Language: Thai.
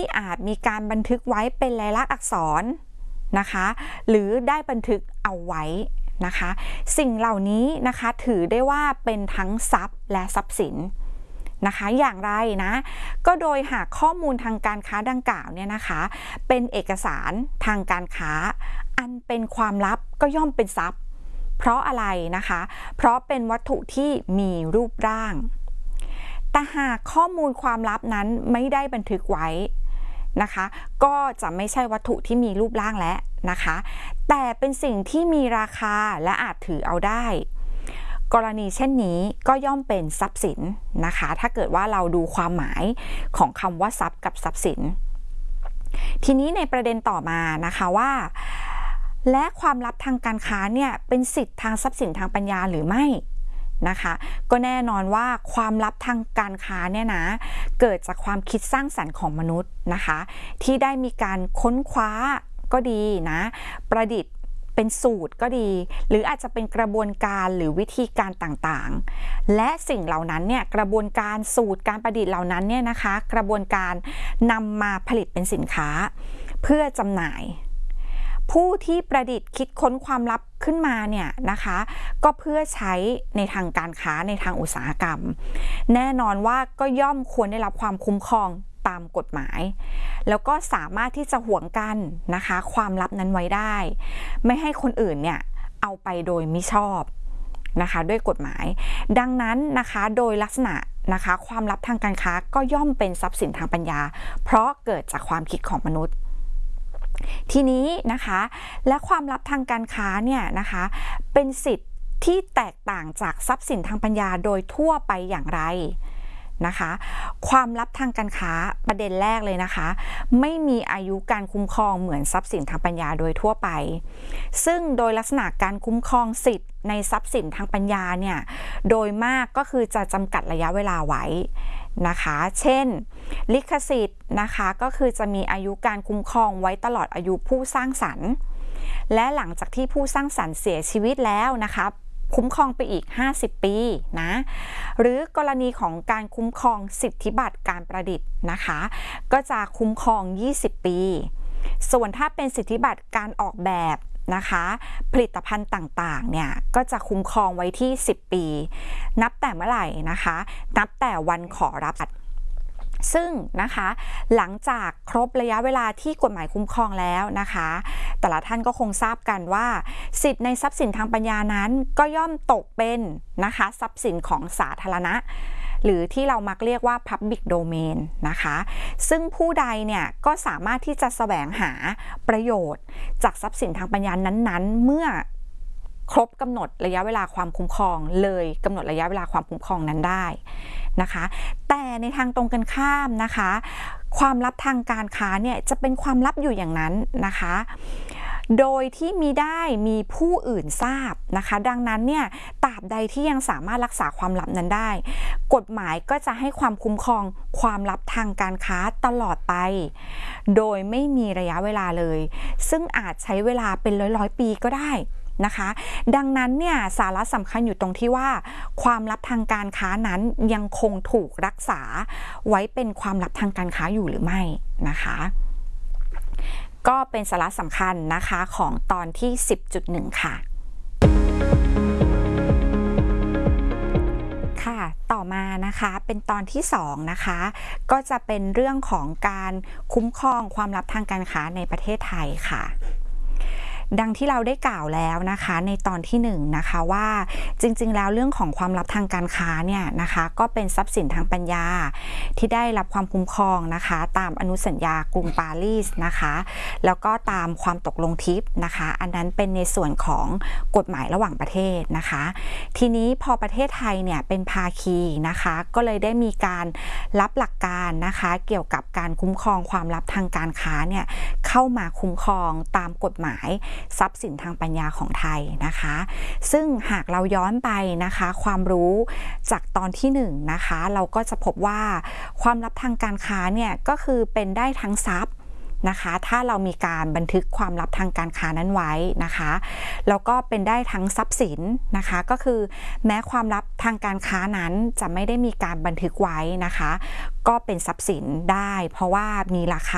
อาจมีการบันทึกไว้เป็นลายลักษณ์อักษรนะคะหรือได้บันทึกเอาไว้นะคะสิ่งเหล่านี้นะคะถือได้ว่าเป็นทั้งทรัพย์และทรัพย์สินนะคะอย่างไรนะก็โดยหากข้อมูลทางการค้าดังกล่าวเนี่ยนะคะเป็นเอกสารทางการค้าอันเป็นความลับก็ย่อมเป็นทรัพย์เพราะอะไรนะคะเพราะเป็นวัตถุที่มีรูปร่างแต่หากข้อมูลความลับนั้นไม่ได้บันทึกไว้นะคะก็จะไม่ใช่วัตถุที่มีรูปร่างแล้วนะคะแต่เป็นสิ่งที่มีราคาและอาจถือเอาได้กรณีเช่นนี้ก็ย่อมเป็นทรัพย์สินนะคะถ้าเกิดว่าเราดูความหมายของคำว่าทรัพย์กับทรัพย์สินทีนี้ในประเด็นต่อมานะคะว่าและความลับทางการค้าเนี่ยเป็นสิทธิทางทรัพย์สินทางปัญญาหรือไม่นะคะก็แน่นอนว่าความลับทางการค้าเนี่ยนะเกิดจากความคิดสร้างสรรค์ของมนุษย์นะคะที่ได้มีการค้นคว้าก็ดีนะประดิษฐ์เป็นสูตรก็ดีหรืออาจจะเป็นกระบวนการหรือวิธีการต่างๆและสิ่งเหล่านั้นเนี่ยกระบวนการสูตรการประดิษฐ์เหล่านั้นเนี่ยนะคะกระบวนการนำมาผลิตเป็นสินค้าเพื่อจำหน่ายผู้ที่ประดิษฐ์คิดค้นความลับขึ้นมาเนี่ยนะคะก็เพื่อใช้ในทางการค้าในทางอุตสาหกรรมแน่นอนว่าก็ย่อมควรได้รับความคุ้มครองตามกฎหมายแล้วก็สามารถที่จะหวงกันนะคะความลับนั้นไว้ได้ไม่ให้คนอื่นเนี่ยเอาไปโดยมิชอบนะคะด้วยกฎหมายดังนั้นนะคะโดยลักษณะนะคะความลับทางการค้าก็ย่อมเป็นทรัพย์สินทางปัญญาเพราะเกิดจากความคิดของมนุษย์ทีนี้นะคะและความลับทางการค้าเนี่ยนะคะเป็นสิทธิ์ที่แตกต่างจากทรัพย์สินทางปัญญาโดยทั่วไปอย่างไรนะคะความลับทางการค้าประเด็นแรกเลยนะคะไม่มีอายุการคุ้มครองเหมือนทรัพย์สินทางปัญญาโดยทั่วไปซึ่งโดยลักษณะการคุ้มครองสิทธิ์ในทรัพย์สินทางปัญญาเนี่ยโดยมากก็คือจะจำกัดระยะเวลาไว้นะคะเช่นลิขสิทธิ์นะคะก็คือจะมีอายุการคุ้มครองไว้ตลอดอายุผู้สร้างสรรค์และหลังจากที่ผู้สร้างสรรค์เสียชีวิตแล้วนะคะคุ้มครองไปอีก50ปีนะหรือกรณีของการคุ้มครองสิทธิบัตรการประดิษฐ์นะคะก็จะคุ้มครอง20ปีส่วนถ้าเป็นสิทธิบัตรการออกแบบนะคะผลิตภัณฑ์ต่างๆเนี่ยก็จะคุ้มครองไว้ที่10ปีนับแต่เมื่อไหร่นะคะนับแต่วันขอรับซึ่งนะคะหลังจากครบระยะเวลาที่กฎหมายคุ้มครองแล้วนะคะแต่ละท่านก็คงทราบกันว่าสิทธิ์ในทรัพย์สินทางปัญญานั้นก็ย่อมตกเป็นนะคะทรัพย์สินของสาธารณะหรือที่เรามักเรียกว่า Public Domain นะคะซึ่งผู้ใดเนี่ยก็สามารถที่จะแสวงหาประโยชน์จากทรัพย์สินทางปัญญานั้นๆเมื่อครบกำหนดระยะเวลาความคุ้มครองเลยกำหนดระยะเวลาความคุ้มครองนั้นได้นะคะแต่ในทางตรงกันข้ามนะคะความลับทางการค้าเนี่ยจะเป็นความลับอยู่อย่างนั้นนะคะโดยที่มิได้มีผู้อื่นทราบนะคะดังนั้นเนี่ยตราบใดที่ยังสามารถรักษาความลับนั้นได้กฎหมายก็จะให้ความคุ้มครองความลับทางการค้าตลอดไปโดยไม่มีระยะเวลาเลยซึ่งอาจใช้เวลาเป็นร้อยปีก็ได้นะคะดังนั้นเนี่ยสาระสำคัญอยู่ตรงที่ว่าความลับทางการค้านั้นยังคงถูกรักษาไว้เป็นความลับทางการค้าอยู่หรือไม่นะคะก็เป็นสาระสำคัญนะคะของตอนที่ 10.1 ค่ะค่ะต่อมานะคะเป็นตอนที่2นะคะก็จะเป็นเรื่องของการคุ้มครองความลับทางการค้าในประเทศไทยค่ะดังที่เราได้กล่าวแล้วนะคะในตอนที่1นะคะว่าจริงๆแล้วเรื่องของความลับทางการค้าเนี่ยนะคะก็เป็นทรัพย์สินทางปัญญาที่ได้รับความคุ้มครองนะคะตามอนุสัญญากรุงปารีสนะคะแล้วก็ตามความตกลงทิปนะคะอันนั้นเป็นในส่วนของกฎหมายระหว่างประเทศนะคะทีนี้พอประเทศไทยเนี่ยเป็นภาคีนะคะก็เลยได้มีการรับหลักการนะคะเกี่ยวกับการคุ้มครองความลับทางการค้าเนี่ยเข้ามาคุ้มครองตามกฎหมายทรัพย์สินทางปัญญาของไทยนะคะซึ่งหากเราย้อนไปนะคะความรู้จากตอนที่1นะคะเราก็จะพบว่าความลับทางการค้าเนี่ยก็คือเป็นได้ทั้งทรัพย์นะคะถ้าเรามีการบันทึกความลับทางการค้านั้นไว้นะคะแล้วก็เป็นได้ทั้งทรัพย์สินนะคะก็คือแม้ความลับทางการค้านั้นจะไม่ได้มีการบันทึกไว้นะคะก็เป็นทรัพย์สินได้เพราะว่ามีราคา